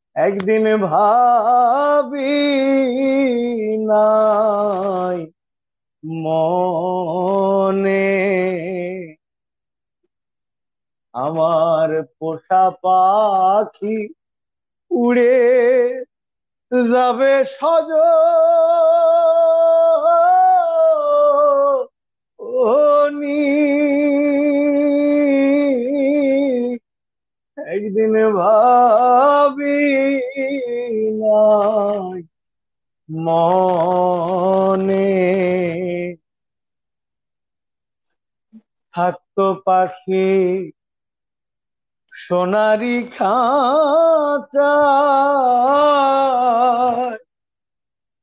একদিন ভাবি নাই মনে আমার পোষা পাখি উড়ে যাবে সজনি। একদিন ভাবি নাই মনে থাকতো পাখি সোনারি খাঁচায়,